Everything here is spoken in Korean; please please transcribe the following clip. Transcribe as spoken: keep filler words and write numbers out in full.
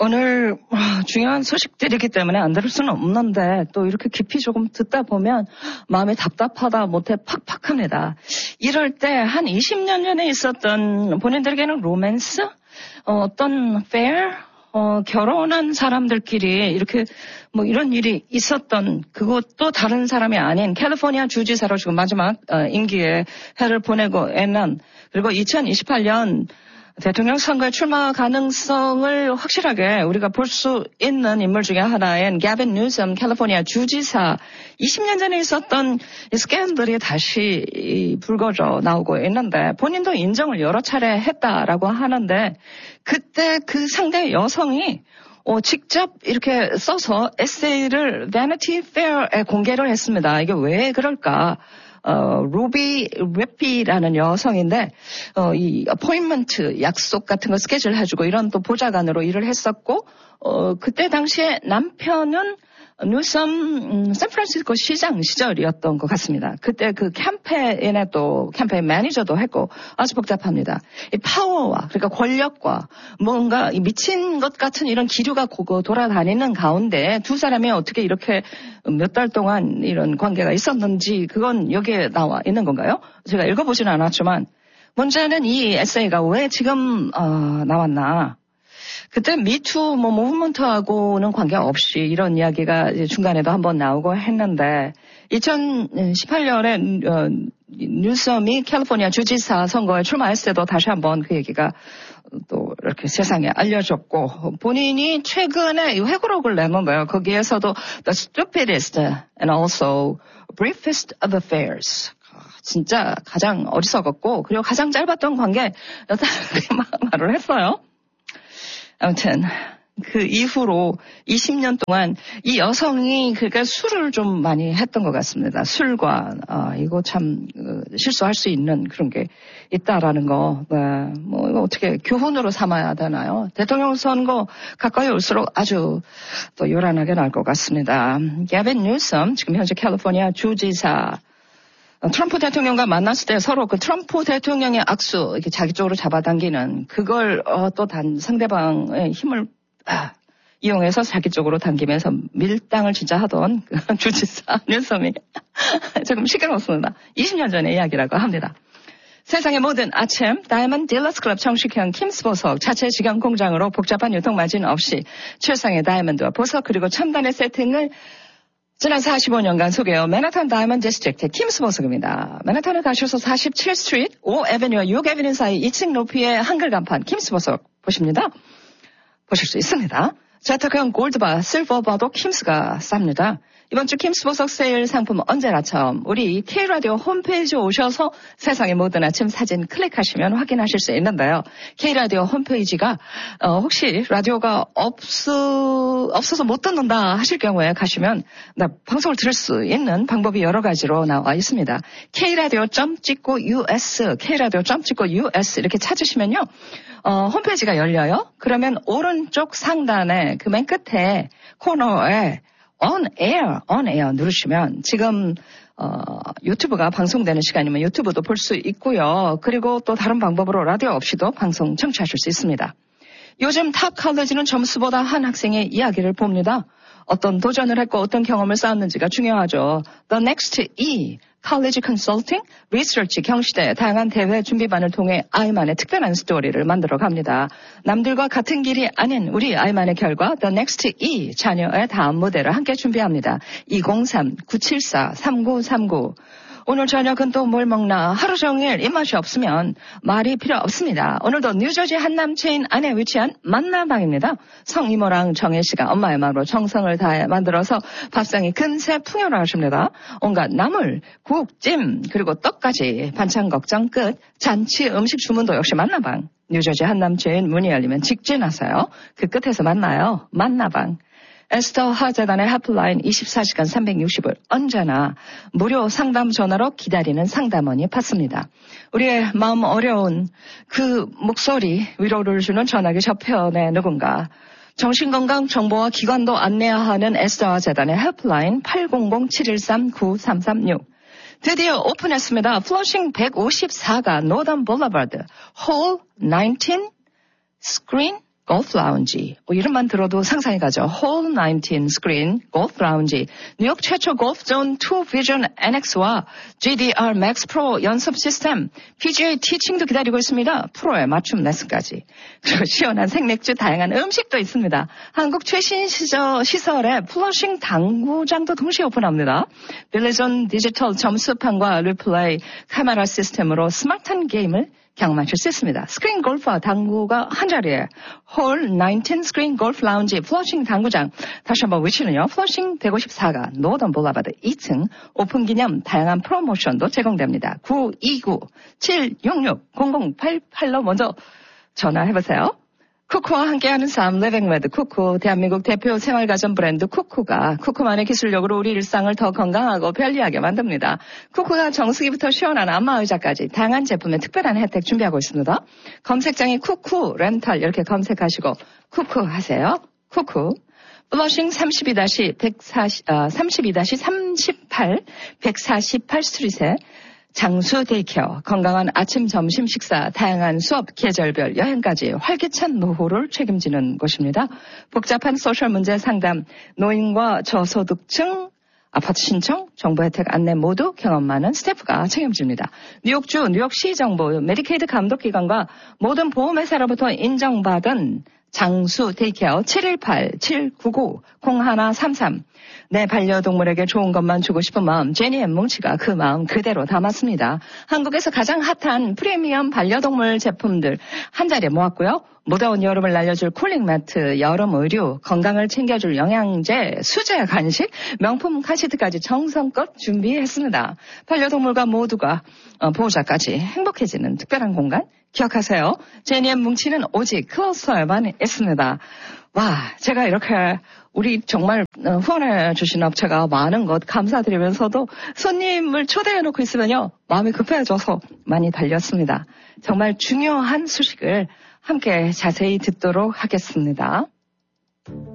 오늘 중요한 소식들이기 때문에 안 들을 수는 없는데 또 이렇게 깊이 조금 듣다 보면 마음이 답답하다 못해 팍팍합니다. 이럴 때 한 이십 년 전에 있었던 본인들에게는 로맨스? 어, 어떤 페어? 어, 결혼한 사람들끼리 이렇게 뭐 이런 일이 있었던 그것도 다른 사람이 아닌 캘리포니아 주지사로 지금 마지막 어, 임기에 해를 보내고 있는 그리고 이천이십팔 년 대통령 선거에 출마 가능성을 확실하게 우리가 볼 수 있는 인물 중에 하나인 게빈 뉴섬 캘리포니아 주지사 이십 년 전에 있었던 스캔들이 다시 불거져 나오고 있는데 본인도 인정을 여러 차례 했다라고 하는데 그때 그 상대 여성이 어, 직접 이렇게 써서 에세이를 Vanity Fair에 공개를 했습니다. 이게 왜 그럴까? 어, 루비 웹비라는 여성인데, 어, 이 어포인먼트 약속 같은 거 스케줄 해주고 이런 또 보좌관으로 일을 했었고, 어, 그때 당시에 남편은 뉴섬, 음, 샌프란시스코 시장 시절이었던 것 같습니다. 그때 그 캠페인에 또 캠페인 매니저도 했고 아주 복잡합니다. 이 파워와 그러니까 권력과 뭔가 미친 것 같은 이런 기류가 고고 돌아다니는 가운데 두 사람이 어떻게 이렇게 몇 달 동안 이런 관계가 있었는지 그건 여기에 나와 있는 건가요? 제가 읽어보지는 않았지만 문제는 이 에세이가 왜 지금 어, 나왔나? 그때 미투 뭐 무브먼트하고는 관계없이 이런 이야기가 중간에도 한번 나오고 했는데 이천십팔 년에 어, 뉴섬이 캘리포니아 주지사 선거에 출마했을 때도 다시 한번 그 얘기가 또 이렇게 세상에 알려졌고 본인이 최근에 회고록을 내놓은데요. 거기에서도 The Stupidest and also Briefest of Affairs 진짜 가장 어리석었고 그리고 가장 짧았던 관계였다 이렇게 말을 했어요. 아무튼 그 이후로 이십 년 동안 이 여성이 그러니까 술을 좀 많이 했던 것 같습니다. 술과 아 이거 참 어, 실수할 수 있는 그런 게 있다라는 거, 네, 뭐 이거 어떻게 교훈으로 삼아야 되나요? 대통령 선거 가까이 올수록 아주 또 요란하게 날 것 같습니다. 게빈 뉴섬 지금 현재 캘리포니아 주지사. 트럼프 대통령과 만났을 때 서로 그 트럼프 대통령의 악수 이렇게 자기 쪽으로 잡아당기는 그걸 어, 또 단 상대방의 힘을 아, 이용해서 자기 쪽으로 당기면서 밀당을 진짜 하던 그 주지사 뉴섬이 조금 시끄러웠습니다. 이십 년 전의 이야기라고 합니다. 세상의 모든 아침 다이아몬드 딜러스 클럽 정식형 킴스 보석 자체 직영 공장으로 복잡한 유통 마진 없이 최상의 다이아몬드와 보석 그리고 첨단의 세팅을 지난 사십오 년간 소개해온 맨하탄 다이아몬드 디스트릭트 킴스 보석입니다. 맨하탄에 가셔서 사십칠 스트리트 오 애비뉴와 육 애비뉴 사이 이 층 높이의 한글 간판 킴스 보석 보십니다. 보실 수 있습니다. 자탁형 골드바, 실버바도 킴스가 쌉니다. 이번 주 킴스 보석 세일 상품 언제나처럼 우리 K라디오 홈페이지 오셔서 세상의 모든 아침 사진 클릭하시면 확인하실 수 있는데요. K라디오 홈페이지가 어, 혹시 라디오가 없어, 없어서 못 듣는다 하실 경우에 가시면 나 방송을 들을 수 있는 방법이 여러 가지로 나와 있습니다. K라디오 점 찍고 유에스, K라디오 점 찍고 유에스 이렇게 찾으시면요. 어, 홈페이지가 열려요. 그러면 오른쪽 상단에 그 맨 끝에 코너에 On Air, On Air 누르시면 지금 어, 유튜브가 방송되는 시간이면 유튜브도 볼 수 있고요. 그리고 또 다른 방법으로 라디오 없이도 방송 청취하실 수 있습니다. 요즘 탑 컬리지는 점수보다 한 학생의 이야기를 봅니다. 어떤 도전을 했고 어떤 경험을 쌓았는지가 중요하죠. The Next E, College Consulting, Research 경시대 다양한 대회 준비반을 통해 아이만의 특별한 스토리를 만들어 갑니다. 남들과 같은 길이 아닌 우리 아이만의 결과 The Next E, 자녀의 다음 무대를 함께 준비합니다. 이공삼 구칠사 삼구삼구 오늘 저녁은 또 뭘 먹나 하루 종일 입맛이 없으면 말이 필요 없습니다. 오늘도 뉴저지 한남체인 안에 위치한 만나방입니다. 성이모랑 정혜씨가 엄마의 마음으로 정성을 다해 만들어서 밥상이 금세 풍요로워집니다. 온갖 나물, 국, 찜 그리고 떡까지 반찬 걱정 끝. 잔치 음식 주문도 역시 만나방. 뉴저지 한남체인 문이 열리면 직진하세요. 그 끝에서 만나요. 만나방. 에스더 하재단의 핫플라인 이십사 시간 삼백육십 일 언제나 무료 상담 전화로 기다리는 상담원이 받습니다. 우리의 마음 어려운 그 목소리 위로를 주는 전화기 저편에 누군가 정신건강 정보와 기관도 안내하는 에스더 재단의 헬프라인 팔공공 칠일삼 구삼삼육 드디어 오픈했습니다. 플러싱 백오십사가 노던 볼러바드 홀 십구 스크린 골프 라운지. 뭐 이름만 들어도 상상이 가죠. 홀 나인틴 스크린 골프 라운지. 뉴욕 최초 골프 존 투 비전 엔엑스와 지디알 맥스 프로 연습 시스템, 피지에이 티칭도 기다리고 있습니다. 프로의 맞춤 레슨까지. 그리고 시원한 생맥주, 다양한 음식도 있습니다. 한국 최신 시저, 시설에 플러싱 당구장도 동시에 오픈합니다. 빌리존 디지털 점수판과 리플레이 카메라 시스템으로 스마트한 게임을 경험하실 수 있습니다. 스크린 골프와 당구가 한 자리에 홀 나인틴 스크린 골프 라운지 플러싱 당구장. 다시 한번 위치는요. 플러싱 백오십사가 노던 볼라바드 이 층 오픈 기념 다양한 프로모션도 제공됩니다. 구이구 칠육육 공공팔팔로 먼저 전화해보세요. 쿠쿠와 함께하는 삶, 리빙 위드 쿠쿠, 대한민국 대표 생활가전 브랜드 쿠쿠가 쿠쿠만의 기술력으로 우리 일상을 더 건강하고 편리하게 만듭니다. 쿠쿠가 정수기부터 시원한 안마의자까지 다양한 제품의 특별한 혜택 준비하고 있습니다. 검색창에 쿠쿠, 렌탈 이렇게 검색하시고 쿠쿠 하세요. 쿠쿠. 플러싱 삼십이 삼십팔 백사십팔 스트릿에 장수 데이케어, 건강한 아침, 점심, 식사, 다양한 수업, 계절별, 여행까지 활기찬 노후를 책임지는 곳입니다. 복잡한 소셜 문제 상담, 노인과 저소득층, 아파트 신청, 정보 혜택 안내 모두 경험 많은 스태프가 책임집니다. 뉴욕주, 뉴욕시 정부, 메디케이드 감독기관과 모든 보험회사로부터 인정받은 장수 데이케어 칠일팔 칠구구 공일삼삼. 내 반려동물에게 좋은 것만 주고 싶은 마음, 제니 앤 뭉치가 그 마음 그대로 담았습니다. 한국에서 가장 핫한 프리미엄 반려동물 제품들 한 자리에 모았고요. 무더운 여름을 날려줄 쿨링 매트, 여름 의류, 건강을 챙겨줄 영양제, 수제 간식, 명품 카시트까지 정성껏 준비했습니다. 반려동물과 모두가 보호자까지 행복해지는 특별한 공간 기억하세요. 제니 앤 뭉치는 오직 클로스터에만 있습니다. 와, 제가 이렇게 우리 정말 후원해 주신 업체가 많은 것 감사드리면서도 손님을 초대해놓고 있으면요. 마음이 급해져서 많이 달렸습니다. 정말 중요한 소식을 함께 자세히 듣도록 하겠습니다.